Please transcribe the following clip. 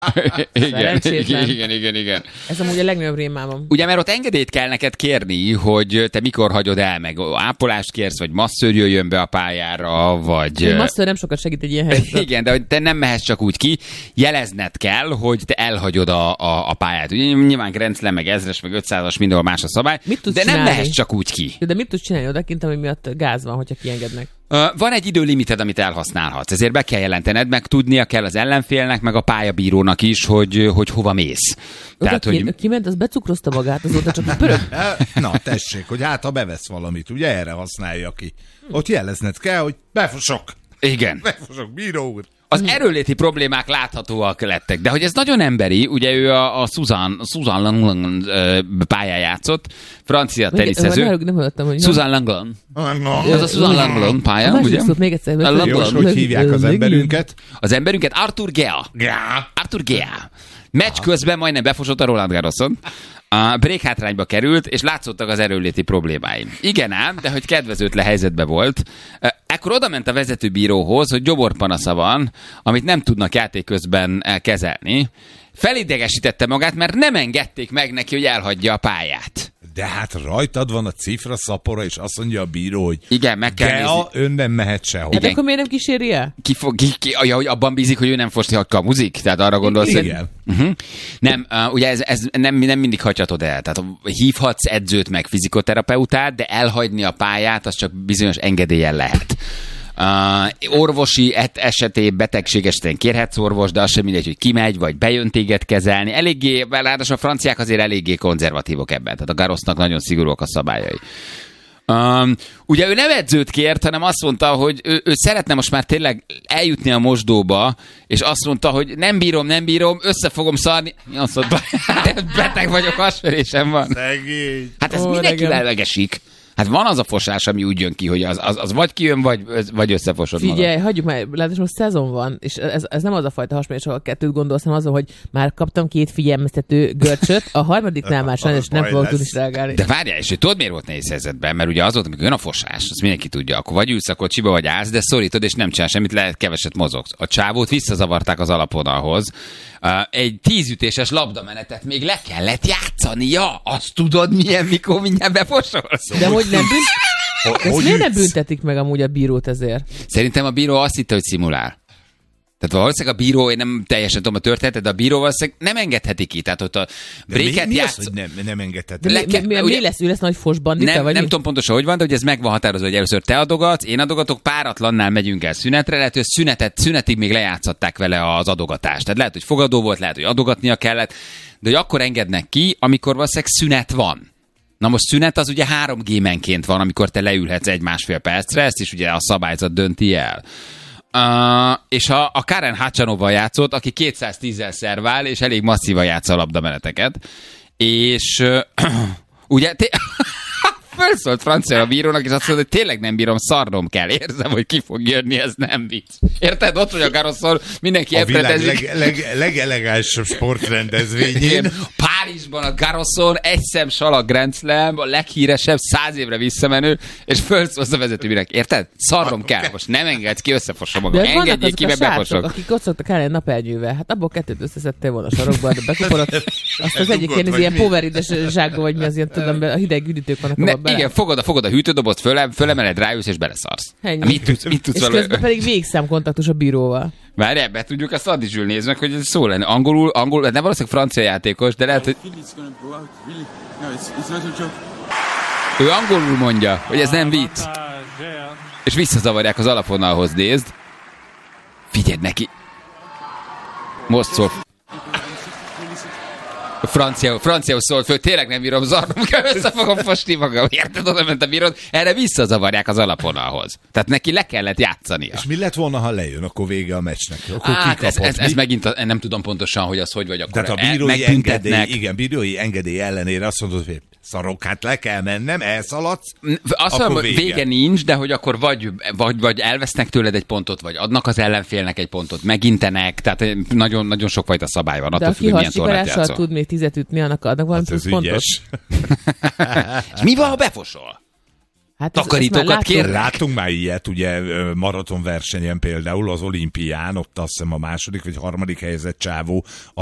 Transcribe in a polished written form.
Igen. Ez amúgy a legnagyobb rémálom. Ugye, mert ott engedélyt kell neked kérni, hogy te mikor hagyod el, meg ápolást kérsz, vagy masszőr jöjjön be a pályára, vagy... A masszőr nem sokat segít egy ilyen helyzetben. Igen, de hogy te nem mehetsz csak úgy ki, jelezned kell, hogy te elhagyod a pályát. Ugye, nyilván Grand Slam, meg 1000-es, meg 500-as, mindenhol más a szabály, de nem mehetsz csak úgy ki. De mit tudsz csinálni odakint, ami miatt gáz van, hogyha kiengednek? Van egy időlimited, amit elhasználhatsz, ezért be kell jelentened, meg tudnia kell az ellenfélnek, meg a pályabírónak is, hogy hova mész. Tehát, hogy... Kiment, az becukrozta magát, azóta csak pörög. Na, tessék, hogy hát ha bevesz valamit, ugye erre használja ki. Ott jelezned kell, hogy befosok. Igen. Befosok, bíró úr. Az erőléti problémák láthatóak lettek, de hogy ez nagyon emberi, ugye ő a Susan Langland pályán játszott, francia teniszező. Nem hallottam, hogy... Susan Langland. Ez a Susan Langland pálya, ugye? Még egyszer. Jó, hogy hívják az emberünket? Az emberünket Arthur Gea. Arthur Gea. Meccs közben majdnem befosott a Roland Garroson. A break hátrányba került, és látszottak az erőléti problémáim. Igen ám, de hogy kedvezőtlen helyzetben volt. Ekkor oda ment a vezetőbíróhoz, hogy gyoborpanasza van, amit nem tudnak játék közben kezelni. Felidegesítette magát, mert nem engedték meg neki, hogy elhagyja a pályát. De hát rajtad van a cifra szapora, és azt mondja a bíró, hogy igen, meg kell nézni. Ön nem mehet sehol. Hát akkor miért nem kíséri el? Hogy abban bízik, hogy ő nem fosztja a muzik? Tehát arra gondolsz, igen. Hogy... Nem, ugye ez nem mindig hagyhatod el. Tehát hívhatsz edzőt meg fizikoterapeutát, de elhagyni a pályát, az csak bizonyos engedéllyel lehet. Orvosi esetén, betegség esetén kérhetsz orvos, de az sem mindegy, hogy kimegy, vagy bejön téged kezelni. Eléggé, ráadásul a franciák azért eléggé konzervatívok ebben, tehát a Garrosnak nagyon szigorúak a szabályai. Ugye ő nem edzőt kért, hanem azt mondta, hogy ő szeretne most már tényleg eljutni a mosdóba, és azt mondta, hogy nem bírom, össze fogom szarni. Azt mondta, beteg vagyok, hasverésem van. Szegény. Hát ez mindenki lelegesik. Hát van az a fosás, ami úgy jön ki, hogy az vagy kijön, vagy összefosod magad. Figyelj, hagyjuk már, látás, most szezon van, és ez nem az a fajta hasonlás, ahol kettőt gondolsz, hanem azon, hogy már kaptam 2 figyelmeztető görcsöt, a harmadiknál már sajnos nem fogok tudni reagálni. De várjál, és hogy tudod, miért volt nehéz helyzetben? Mert ugye az volt, amikor jön a fosás, azt mindenki tudja, akkor vagy ülsz a kocsiba, vagy állsz, de szorítod, és nem csinál semmit, lehet keveset mozogsz. A csávót visszazavarták az alapvonalhoz. Egy 10 ütéses labdamenetet még le kellett játszania. Azt tudod, milyen, mikor mindjárt befosolsz. De hogy nem miért nem büntetik meg amúgy a bírót ezért? Szerintem a bíró azt hitte, hogy szimulál. Tehát valószínűleg a bíró, én nem teljesen tudom a történetet, de a bíró valószínűleg nem engedheti ki. Tehát ott a bréket játsz... Mi az, hogy nem engedheti? Mi lesz? Ő lesz nagy fos bandita? Nem tudom pontosan, hogy van, de hogy ez meg van határozva, hogy először te adogatsz, én adogatok, páratlannál megyünk el szünetre, lehet, hogy szünetig még lejátszották vele az adogatást. Tehát lehet, hogy fogadó volt, lehet, hogy adogatnia kellett, de hogy akkor engednek ki, amikor valószínűleg szünet van. Na most szünet az ugye 3 gémenként van, amikor te leülhetsz 1-1,5 percre, ezt is ugye a szabályzat dönti el. És a Karen Khachanova játszott, aki 210-zel szervál, és elég masszívan játsza a labdameneteket. És ugye felszólt francia a bírónak, és azt mondta, hogy tényleg nem bírom, szarnom kell. Érzem, hogy ki fog jönni, ez nem vicc. Érted? Ott vagy a Garroson, mindenki ebredezik. A világ legelegánsabb sportrendezvényén. Párizsban a Garroson, egy szem salag Grand Slam, a leghíresebb, 100 évre visszamenő, és felszólsz a vezetőbírónak. Érted? Szarnom kell. Most nem engedsz ki, összefossa magam. Engedjék ki, befosok. Akik ott szoktak állni napelgyűvel. Hát abból 2 összeszedtél volna a sarokba, de bekopolod. Azt az egyik ilyen ilyen powerides zsákba, vagy mi az ilyen, tudom, a hideg üdítők vannak. Igen, fogod a hűtődobot, fölemeled, ráülsz és beleszarsz. Mit tudsz és közben pedig végszámkontaktus a bíróval. Várjál, be tudjuk azt addig is nézni, hogy ez szó lenne. Angolul, nem valószínűleg francia játékos, de lehet, hogy... Ő angolul mondja, hogy ez nem vicc. És visszazavarják az alapvonalhoz, nézd. Figyeld neki. Most szól. Franciául szólt föl, tényleg nem bírom, zarnom kell, össze fogom fosni magam. Érted, oda ment a bírót, erre visszazavarják az alapvonalhoz. Tehát neki le kellett játszania. És mi lett volna, ha lejön, akkor vége a meccsnek? Akkor ez megint nem tudom pontosan, hogy az hogy vagy akkor. Tehát a bírói engedély ellenére azt mondod, hogy szarok, hát le kell mennem, elszaladsz. Azt mondom, hogy vége nincs, de hogy akkor vagy elvesznek tőled egy pontot, vagy adnak az ellenfélnek egy pontot, megintenek, tehát nagyon, nagyon sokfajta szabály van. De aki hastsikarással tud még 10 ütni, annak adnak valami plusz pontot. És mi van, ha befosol? Hát takarítókat kérnek. Láttunk már ilyet, ugye maratonversenyen például az olimpián, ott azt hiszem a második vagy harmadik helyezett csávó